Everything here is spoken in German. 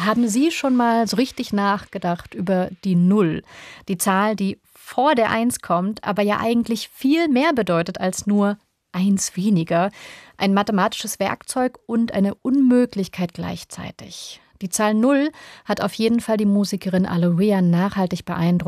Haben Sie schon mal so richtig nachgedacht über die Null? Die Zahl, die vor der Eins kommt, aber ja eigentlich viel mehr bedeutet als nur eins weniger. Ein mathematisches Werkzeug und eine Unmöglichkeit gleichzeitig. Die Zahl Null hat auf jeden Fall die Musikerin Aloria nachhaltig beeindruckt.